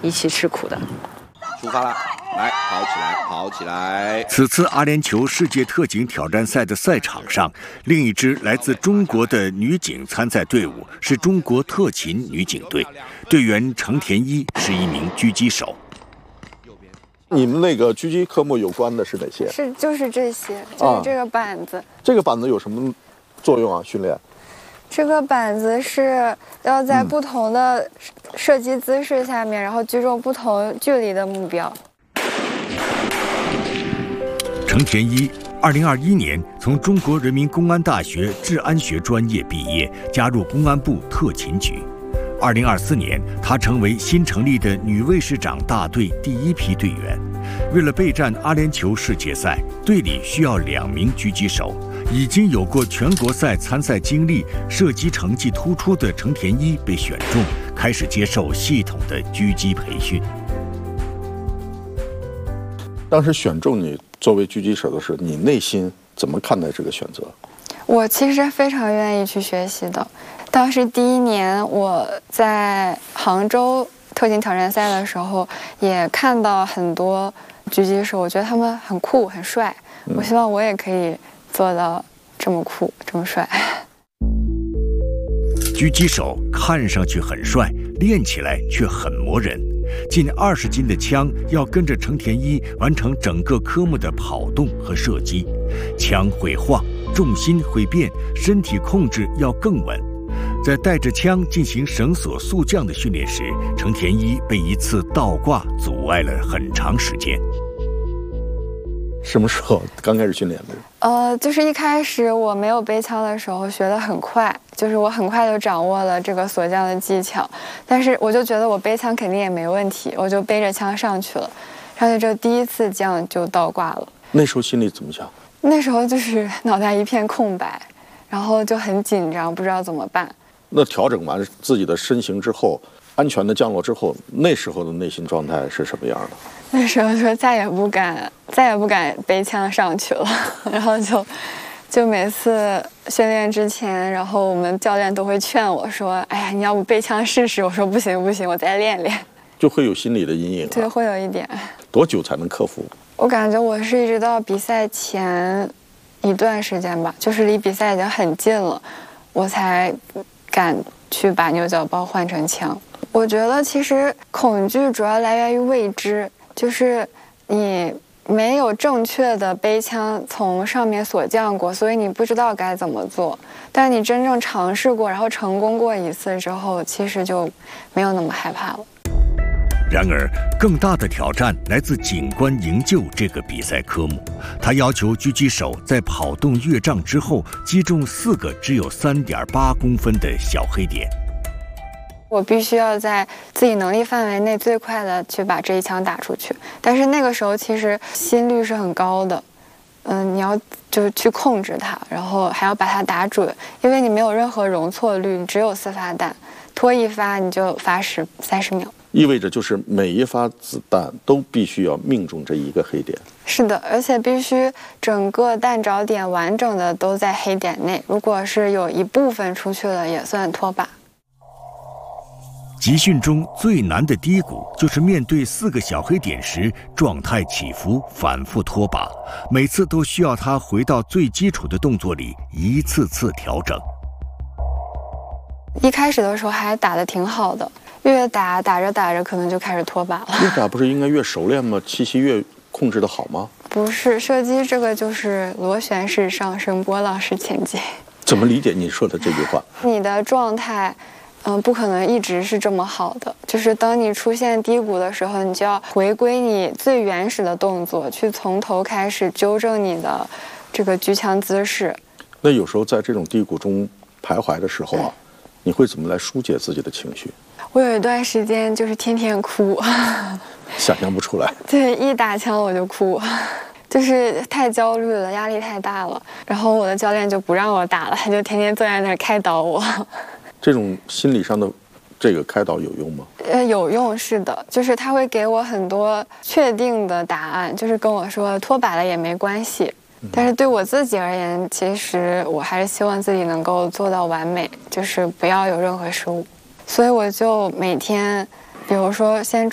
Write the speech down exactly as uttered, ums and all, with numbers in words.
一起吃苦的。 出发了，来，跑起来，跑起来！ 此次阿联酋世界特警挑战赛的赛场上，另一支来自中国的女警参赛队伍是中国特勤女警队，队员程田一是一名狙击手。 你们那个狙击科目有关的是哪些？ 是就是这些，就是这个板子。啊、 这个板子有什么作用啊？训练？ 这个板子是要在不同的射击姿势下面，嗯、然后击中不同距离的目标。 程田一，二零二一年从中国人民公安大学治安学专业毕业，加入公安部特勤局。二零二四年，她成为新成立的女卫士长大队第一批队员。为了备战阿联酋世界赛，队里需要两名狙击手。已经有过全国赛参赛经历、射击成绩突出的程田一被选中，开始接受系统的狙击培训。 当时选中你作为狙击手的时候，你内心怎么看待这个选择？ 我其实非常愿意去学习的。当时第一年我在杭州特勤挑战赛的时候，也看到很多狙击手，我觉得他们很酷、很帅。我希望我也可以做到这么酷这么帅。 狙击手看上去很帅，练起来却很磨人。近二十斤的枪要跟着程田一完成整个科目的跑动和射击，枪会晃，重心会变，身体控制要更稳。在带着枪进行绳索速降的训练时，程田一被一次倒挂阻碍了很长时间。 什么时候刚开始训练的？ 呃，就是一开始我没有背枪的时候学得很快，就是我很快就掌握了这个锁降的技巧，但是我就觉得我背枪肯定也没问题，我就背着枪上去了，上去之后第一次降就倒挂了。 那时候心里怎么想？ 那时候就是脑袋一片空白，然后就很紧张，不知道怎么办。 那调整完自己的身形之后，安全的降落之后，那时候的内心状态是什么样的？ 那时候说再也不敢，再也不敢背枪上去了，然后就，就每次训练之前，然后我们教练都会劝我说：“哎呀，你要不背枪试试？”我说：“不行不行，我再练练。” 就会有心理的阴影、啊。 对，会有一点。 多久才能克服？ 我感觉我是一直到比赛前一段时间吧，就是离比赛已经很近了，我才敢去把牛角包换成枪。我觉得其实恐惧主要来源于未知，就是你没有正确的背枪从上面锁降过，所以你不知道该怎么做。但你真正尝试过，然后成功过一次之后，其实就没有那么害怕了。 然而，更大的挑战来自警官营救这个比赛科目。他要求狙击手在跑动越障之后击中四个只有 三点八公分的小黑点。 我必须要在自己能力范围内最快的去把这一枪打出去，但是那个时候其实心率是很高的，嗯，你要就去控制它，然后还要把它打准，因为你没有任何容错率，你只有四发弹，拖一发你就罚十三十秒， 意味着就是每一发子弹都必须要命中这一个黑点。 是的，而且必须整个弹着点完整的都在黑点内，如果是有一部分出去了，也算脱靶。 集训中最难的低谷就是面对四个小黑点时状态起伏，反复脱靶，每次都需要他回到最基础的动作里一次次调整。 一开始的时候还打得挺好的，越打打着打着可能就开始脱靶了。 越打不是应该越熟练吗？气息越控制得好吗？ 不是，射击这个就是螺旋式上升，波浪式前进。 怎么理解你说的这句话？ 你的状态嗯，不可能一直是这么好的，就是当你出现低谷的时候，你就要回归你最原始的动作，去从头开始纠正你的这个举枪姿势。 那有时候在这种低谷中徘徊的时候啊，你会怎么来疏解自己的情绪？ 我有一段时间就是天天哭， 想象不出来。 对，一打枪我就哭，就是太焦虑了，压力太大了。然后我的教练就不让我打了，他就天天坐在那儿开导我。 这种心理上的这个开导有用吗？ 呃，有用，是的，就是他会给我很多确定的答案，就是跟我说脱靶了也没关系。但是对我自己而言，其实我还是希望自己能够做到完美，就是不要有任何失误。所以我就每天，比如说先